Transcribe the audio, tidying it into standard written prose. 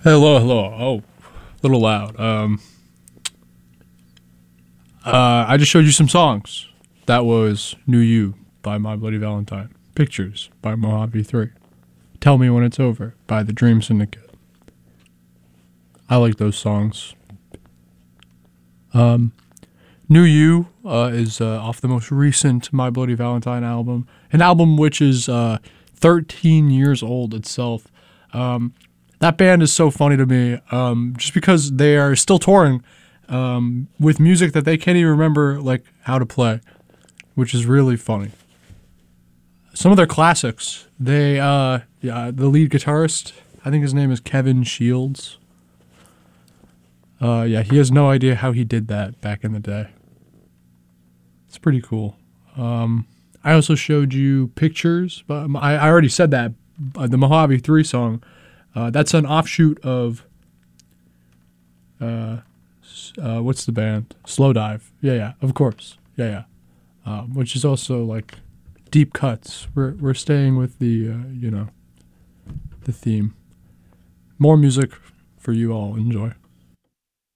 Hello, hello. Oh, a little loud. I just showed you some songs. That was New You by My Bloody Valentine. Pictures by Mojave 3. Tell Me When It's Over by The Dream Syndicate. I like those songs. New You is off the most recent My Bloody Valentine album. An album which is 13 years old itself. That band is so funny to me, just because they are still touring with music that they can't even remember like how to play, which is really funny. Some of their classics, the lead guitarist, I think his name is Kevin Shields. He has no idea how he did that back in the day. It's pretty cool. I also showed you Pictures, but I already said that. The Mojave 3 song. That's an offshoot of, what's the band? Slow Dive. Yeah, of course. Yeah. Which is also like deep cuts. We're staying with the theme. More music for you all. Enjoy.